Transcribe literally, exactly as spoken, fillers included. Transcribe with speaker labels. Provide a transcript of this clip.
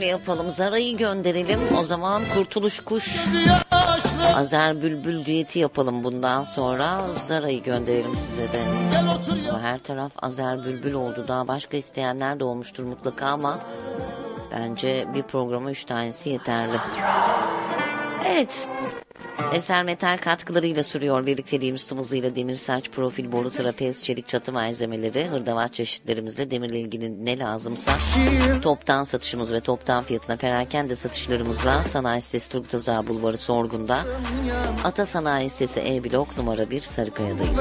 Speaker 1: Şöyle yapalım, Zara'yı gönderelim. O zaman Kurtuluş Kuş, Azer Bülbül düeti yapalım bundan sonra. Zara'yı gönderelim size de. Her taraf Azer Bülbül oldu. Daha başka isteyenler de olmuştur mutlaka ama bence bir programa üç tanesi yeterli. Evet. Eser metal katkılarıyla sürüyor birlikteliğimiz tüm hızıyla. Demir saç, profil, boru, trapez, çelik çatı malzemeleri, hırdavat çeşitlerimizde demirle ilgili ne lazımsa toptan satışımız ve toptan fiyatına perakende satışlarımızla Sanayi Sitesi Turgut Özal Bulvarı Sorgun'da, Ata Sanayi Sitesi E blok numara bir Sarıkaya'dayız.